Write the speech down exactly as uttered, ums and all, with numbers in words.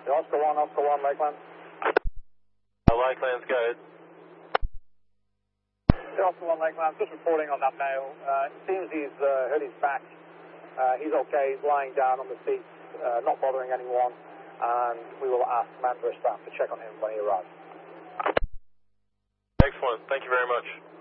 Oscar one, Oscar one, Lakeland. Uh, Lakeland's go ahead. Oscar one, Lakeland, just reporting on that male. Uh, it seems he's uh, hurt his back. Uh, he's okay, he's lying down on the seat, uh, not bothering anyone, and we will ask member staff to check on him when he arrives. Excellent, thank you very much.